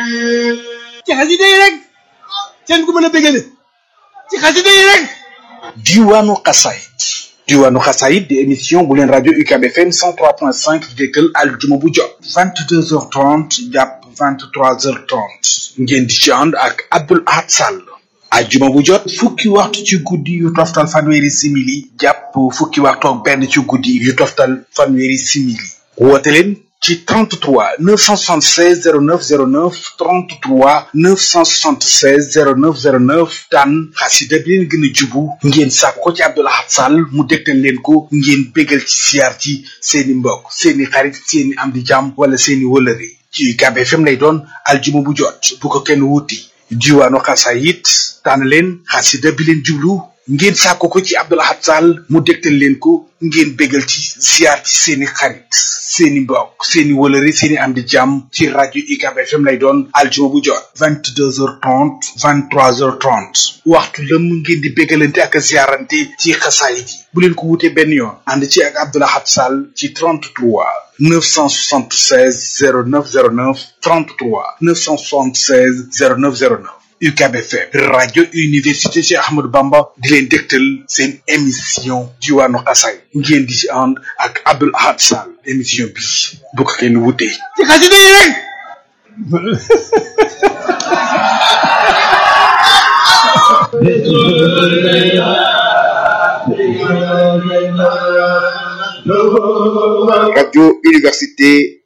ci xasida yi rek seen ku mën a bégale ci xasida yi rek. diwaanu xasaayit di émission bu leen rajo UCAB FM 103.5 déggal aljuma bu jot 22h30 jàpp 23h30 ngeen di ci ànd ak Abdoul Ahad Sall. ajjuma bu jot fukki waxtu ci guddi yu toftal fanweeri simili jàpp fukki waxtu ak benn ci guddi yu toftal fanweeri simili woote leen ci 33 976 0909 33 976 0909 tànn xasida bi leen gën a jubu ngeen sàkk ko ci Abdoul Ahad Sall mu dégtal leen ko ngeen bégal ci siyaar ci seeni mbokk seeni xarit seeni am di jàmm wala seeni wëlëre ci UCAB FM lay doon aljuma bu jot bu ko kenn wuti diwaanu xasaayit tànn leen xasida bi leen jublu ngeen sàkko ko ci Abdoul Ahad Sall mu dégtal leen ko ngeen bégal ci ziar ci seeni xarit seeni mbokk seeni wëlëre seeni am di jàmm ci rajo UCAB FM lay doon aljuma bu jot 22h30 23h30 waxtu lëm ngeen di bégalante ak ziarante ci xasaayit yi bu leen ko wutee benn yoon ànd ci ak Abdoul Ahad Sall ci 33 976 0909 33 976 0909 UCAB FM rajo université Cheikh Ahmadou Bamba di leen dégtal seen émission diwaanu xasaay ngeen di ci ànd ak Abdoul Ahad Sall émission bi bu ko kenn wutee ci xasida yi rek. Radio Université